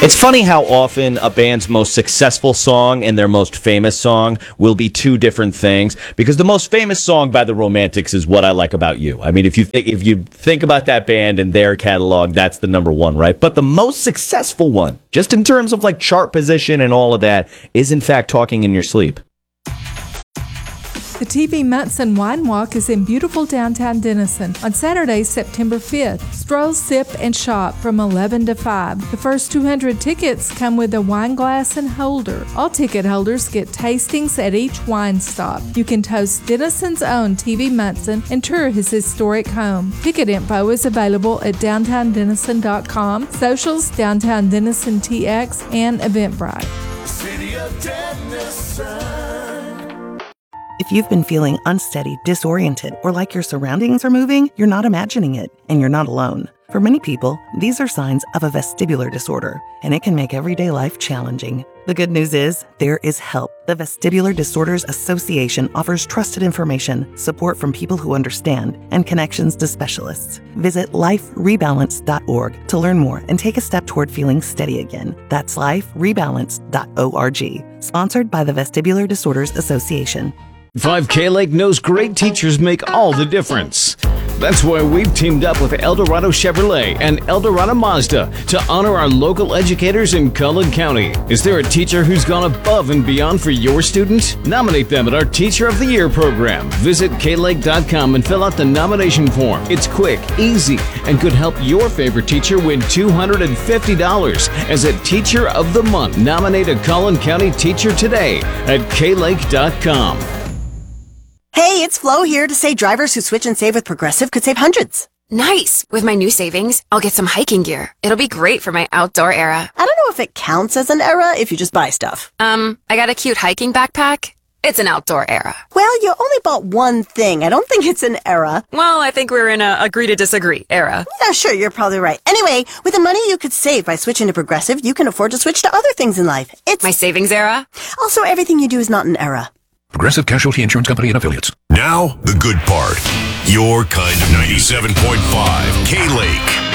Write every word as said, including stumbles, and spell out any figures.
It's funny how often a band's most successful song and their most famous song will be two different things, because the most famous song by the Romantics is What I Like About You. I mean, if you th- if you think about that band and their catalog, that's the number one, right? But the most successful one, just in terms of like chart position and all of that, is in fact Talking in Your Sleep. The T V Munson Wine Walk is in beautiful downtown Denison on Saturday, September fifth. Stroll, sip, and shop from eleven to five. The first two hundred tickets come with a wine glass and holder. All ticket holders get tastings at each wine stop. You can toast Denison's own T V Munson and tour his historic home. Ticket info is available at downtown denison dot com, socials, Downtown Denison T X, and Eventbrite. City of Denison. If you've been feeling unsteady, disoriented, or like your surroundings are moving, you're not imagining it, and you're not alone. For many people, these are signs of a vestibular disorder, and it can make everyday life challenging. The good news is, there is help. The Vestibular Disorders Association offers trusted information, support from people who understand, and connections to specialists. Visit life rebalance dot org to learn more and take a step toward feeling steady again. That's life rebalance dot org. Sponsored by the Vestibular Disorders Association. five K Lake knows great teachers make all the difference. That's why we've teamed up with Eldorado Chevrolet and Eldorado Mazda to honor our local educators in Cullen County. Is there a teacher who's gone above and beyond for your student? Nominate them at our Teacher of the Year program. Visit K Lake dot com and fill out the nomination form. It's quick, easy, and could help your favorite teacher win two hundred fifty dollars as a Teacher of the Month. Nominate a Cullen County teacher today at K Lake dot com. Hey, it's Flo here to say drivers who switch and save with Progressive could save hundreds. Nice! With my new savings, I'll get some hiking gear. It'll be great for my outdoor era. I don't know if it counts as an era if you just buy stuff. Um, I got a cute hiking backpack. It's an outdoor era. Well, you only bought one thing. I don't think it's an era. Well, I think we're in a agree to disagree era. Yeah, sure, you're probably right. Anyway, with the money you could save by switching to Progressive, you can afford to switch to other things in life. It's my savings era. Also, everything you do is not an era. Progressive Casualty Insurance Company and Affiliates. Now, the good part. Your kind of ninety-seven point five K-Lake.